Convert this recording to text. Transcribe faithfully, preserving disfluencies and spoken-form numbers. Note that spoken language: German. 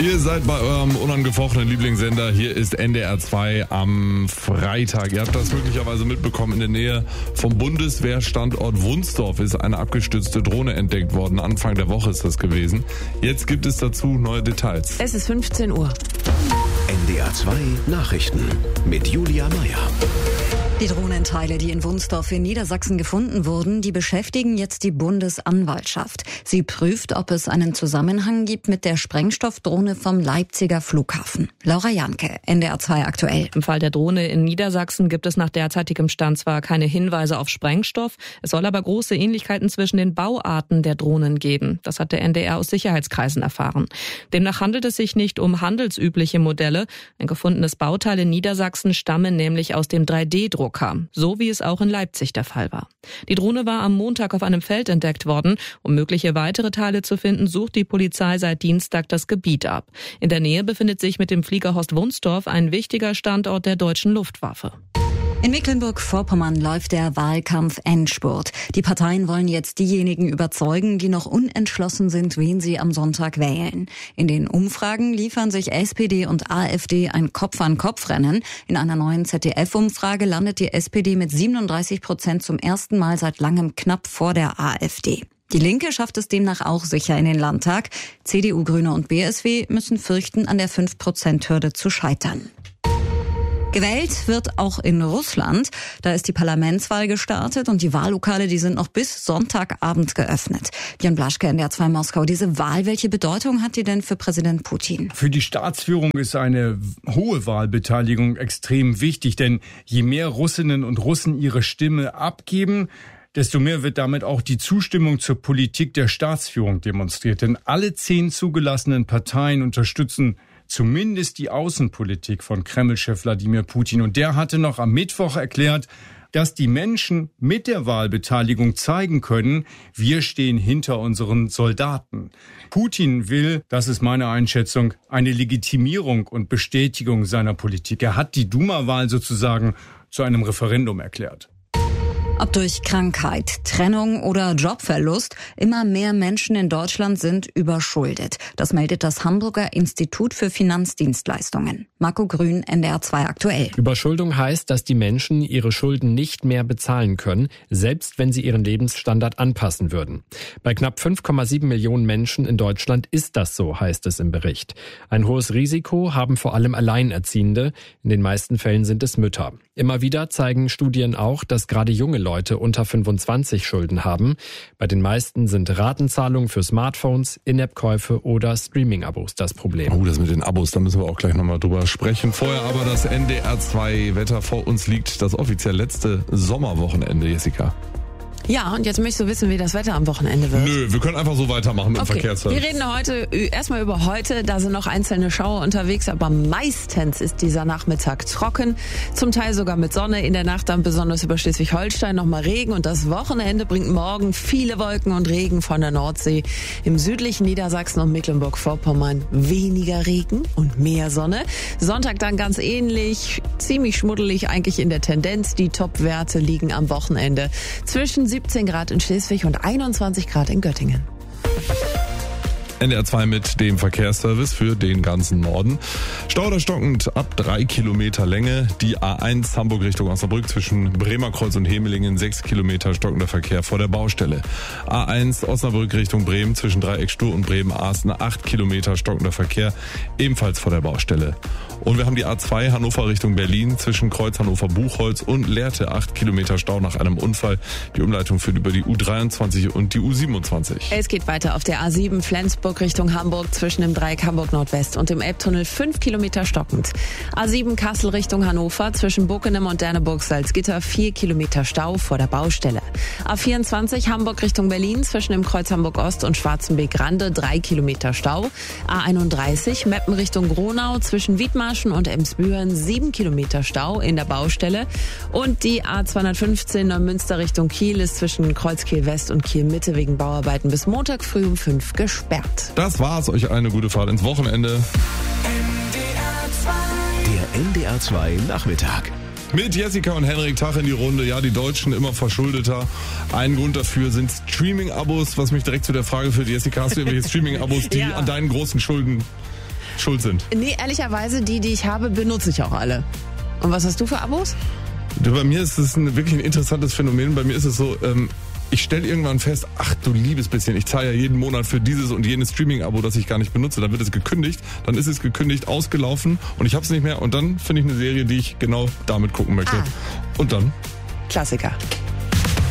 Ihr seid bei eurem unangefochtenen Lieblingssender. Hier ist N D R zwei am Freitag. Ihr habt das möglicherweise mitbekommen. In der Nähe vom Bundeswehrstandort Wunsdorf ist eine abgestürzte Drohne entdeckt worden. Anfang der Woche ist das gewesen. Jetzt gibt es dazu neue Details. Es ist fünfzehn Uhr. N D R zwei Nachrichten mit Julia Meyer. Die Drohnenteile, die in Wunsdorf in Niedersachsen gefunden wurden, die beschäftigen jetzt die Bundesanwaltschaft. Sie prüft, ob es einen Zusammenhang gibt mit der Sprengstoffdrohne vom Leipziger Flughafen. Laura Janke, N D R zwei aktuell. Im Fall der Drohne in Niedersachsen gibt es nach derzeitigem Stand zwar keine Hinweise auf Sprengstoff, es soll aber große Ähnlichkeiten zwischen den Bauarten der Drohnen geben. Das hat der N D R aus Sicherheitskreisen erfahren. Demnach handelt es sich nicht um handelsübliche Modelle. Ein gefundenes Bauteil in Niedersachsen stamme nämlich aus dem drei D Druck. So wie es auch in Leipzig der Fall war. Die Drohne war am Montag auf einem Feld entdeckt worden. Um mögliche weitere Teile zu finden, sucht die Polizei seit Dienstag das Gebiet ab. In der Nähe befindet sich mit dem Fliegerhorst Wunsdorf ein wichtiger Standort der deutschen Luftwaffe. In Mecklenburg-Vorpommern läuft der Wahlkampf Endspurt. Die Parteien wollen jetzt diejenigen überzeugen, die noch unentschlossen sind, wen sie am Sonntag wählen. In den Umfragen liefern sich S P D und AfD ein Kopf-an-Kopf-Rennen. In einer neuen Z D F-Umfrage landet die S P D mit siebenunddreißig Prozent zum ersten Mal seit langem knapp vor der AfD. Die Linke schafft es demnach auch sicher in den Landtag. C D U, Grüne und B S W müssen fürchten, an der fünf Prozent Hürde zu scheitern. Gewählt wird auch in Russland. Da ist die Parlamentswahl gestartet und die Wahllokale, die sind noch bis Sonntagabend geöffnet. Björn Blaschke, N D R zwei Moskau. Diese Wahl, welche Bedeutung hat die denn für Präsident Putin? Für die Staatsführung ist eine hohe Wahlbeteiligung extrem wichtig, denn je mehr Russinnen und Russen ihre Stimme abgeben, desto mehr wird damit auch die Zustimmung zur Politik der Staatsführung demonstriert. Denn alle zehn zugelassenen Parteien unterstützen zumindest die Außenpolitik von Kreml-Chef Wladimir Putin. Und der hatte noch am Mittwoch erklärt, dass die Menschen mit der Wahlbeteiligung zeigen können, wir stehen hinter unseren Soldaten. Putin will, das ist meine Einschätzung, eine Legitimierung und Bestätigung seiner Politik. Er hat die Duma-Wahl sozusagen zu einem Referendum erklärt. Ob durch Krankheit, Trennung oder Jobverlust, immer mehr Menschen in Deutschland sind überschuldet. Das meldet das Hamburger Institut für Finanzdienstleistungen. Marco Grün, N D R zwei aktuell. Überschuldung heißt, dass die Menschen ihre Schulden nicht mehr bezahlen können, selbst wenn sie ihren Lebensstandard anpassen würden. Bei knapp fünf Komma sieben Millionen Menschen in Deutschland ist das so, heißt es im Bericht. Ein hohes Risiko haben vor allem Alleinerziehende. In den meisten Fällen sind es Mütter. Immer wieder zeigen Studien auch, dass gerade junge Leute unter fünfundzwanzig Schulden haben. Bei den meisten sind Ratenzahlungen für Smartphones, In-App-Käufe oder Streaming-Abos das Problem. Oh, das mit den Abos, da müssen wir auch gleich nochmal drüber sprechen. Vorher aber das N D R zwei Wetter. Vor uns liegt das offiziell letzte Sommerwochenende, Jessica. Ja, und jetzt möchtest du wissen, wie das Wetter am Wochenende wird. Nö, wir können einfach so weitermachen mit dem okay. Verkehrsservice. Wir reden heute erstmal über heute. Da sind noch einzelne Schauer unterwegs, aber meistens ist dieser Nachmittag trocken. Zum Teil sogar mit Sonne. In der Nacht dann besonders über Schleswig-Holstein nochmal Regen. Und das Wochenende bringt morgen viele Wolken und Regen von der Nordsee. Im südlichen Niedersachsen und Mecklenburg-Vorpommern weniger Regen und mehr Sonne. Sonntag dann ganz ähnlich. Ziemlich schmuddelig eigentlich in der Tendenz. Die Top-Werte liegen am Wochenende zwischen siebzehn Grad in Schleswig und einundzwanzig Grad in Göttingen. N D R zwei mit dem Verkehrsservice für den ganzen Norden. Stau oder stockend ab drei Kilometer Länge. Die A eins Hamburg Richtung Osnabrück zwischen Bremerkreuz und Hemelingen sechs Kilometer stockender Verkehr vor der Baustelle. A eins Osnabrück Richtung Bremen zwischen Dreieck-Stur und Bremen-Ahsten acht Kilometer stockender Verkehr ebenfalls vor der Baustelle. Und wir haben die A zwei Hannover Richtung Berlin zwischen Kreuz Hannover-Buchholz und Lehrte acht Kilometer Stau nach einem Unfall. Die Umleitung führt über die U dreiundzwanzig und die U siebenundzwanzig. Es geht weiter auf der A sieben Flensburg Richtung Hamburg zwischen dem Dreieck Hamburg Nordwest und dem Elbtunnel fünf Kilometer stockend. A sieben Kassel Richtung Hannover zwischen Bockenem und Derneburg-Salzgitter vier Kilometer Stau vor der Baustelle. A vierundzwanzig Hamburg Richtung Berlin zwischen dem Kreuz Hamburg Ost und Schwarzenbeek-Rande drei Kilometer Stau. A einunddreißig Meppen Richtung Gronau zwischen Wiedmarschen und Emsbüren sieben Kilometer Stau in der Baustelle. Und die A zweihundertfünfzehn Neumünster Richtung Kiel ist zwischen Kreuzkiel West und Kiel Mitte wegen Bauarbeiten bis Montag früh um fünf gesperrt. Das war's. Euch eine gute Fahrt ins Wochenende. Der N D R zwei Nachmittag. Mit Jessica und Henrik Tag in die Runde. Ja, die Deutschen immer verschuldeter. Ein Grund dafür sind Streaming-Abos, was mich direkt zu der Frage führt. Jessica, hast du irgendwelche Streaming-Abos, die ja. an deinen großen Schulden schuld sind. Nee, ehrlicherweise, die, die ich habe, benutze ich auch alle. Und was hast du für Abos? Du, bei mir ist es ein, wirklich ein interessantes Phänomen. Bei mir ist es so, ähm, ich stelle irgendwann fest, ach du liebes bisschen, ich zahle ja jeden Monat für dieses und jenes Streaming-Abo, das ich gar nicht benutze. Dann wird es gekündigt, dann ist es gekündigt, ausgelaufen und ich habe es nicht mehr. Und dann finde ich eine Serie, die ich genau damit gucken möchte. Ah. Und dann? Klassiker.